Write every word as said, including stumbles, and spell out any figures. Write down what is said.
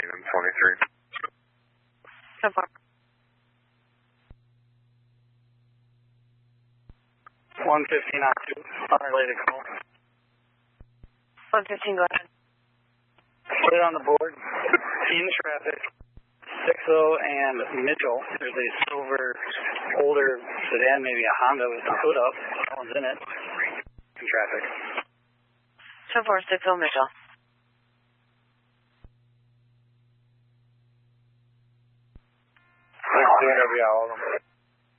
M twenty-three. So far. one fifteen on two, unrelated call. one fifteen, go ahead. Put it on the board. In traffic, Sixo and Mitchell. There's a silver, older sedan, maybe a Honda with the hood up. No one's in it. In traffic. So far, Sixo, Mitchell.